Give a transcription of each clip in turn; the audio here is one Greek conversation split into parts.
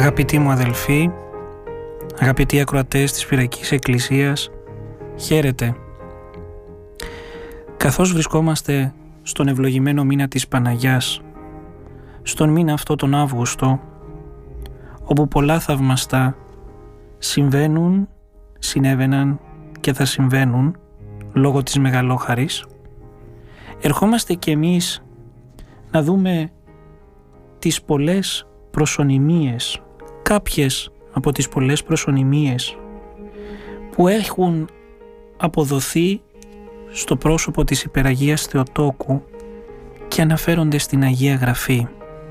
Αγαπητοί μου αδελφοί, αγαπητοί ακροατές της Πυριακής Εκκλησίας, χαίρετε. Καθώς βρισκόμαστε στον ευλογημένο μήνα της Παναγιάς, στον μήνα αυτό τον Αύγουστο, όπου πολλά θαυμαστά συνέβαιναν και θα συμβαίνουν λόγω της Μεγαλόχαρης, ερχόμαστε κι εμείς να δούμε τις πολλές προσωνυμίες, κάποιες από τις πολλές προσωνυμίες που έχουν αποδοθεί στο πρόσωπο της Υπεραγίας Θεοτόκου και αναφέρονται στην Αγία Γραφή.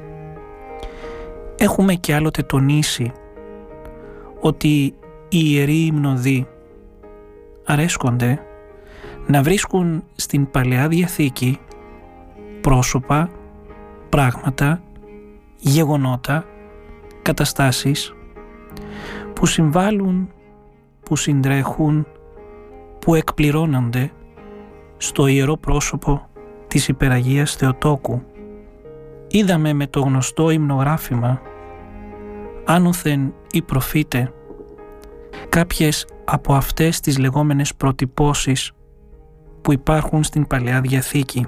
Έχουμε και άλλοτε τονίσει ότι οι ιεροί υμνοδοί αρέσκονται να βρίσκουν στην Παλαιά Διαθήκη πρόσωπα, πράγματα, γεγονότα, καταστάσεις που συμβάλλουν, που συντρέχουν, που εκπληρώνονται στο ιερό πρόσωπο της Υπεραγίας Θεοτόκου. Είδαμε με το γνωστό υμνογράφημα άνωθεν ή προφήτε κάποιες από αυτές τις λεγόμενες προτυπώσεις που υπάρχουν στην Παλαιά Διαθήκη.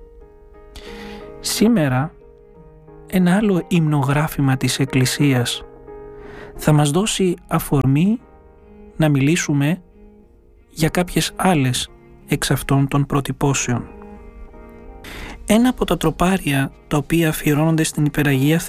Σήμερα ένα άλλο υμνογράφημα της Εκκλησίας θα μας δώσει αφορμή να μιλήσουμε για κάποιες άλλες εξ αυτών των προτυπώσεων. Ένα από τα τροπάρια τα οποία αφιερώνονται στην Υπεραγία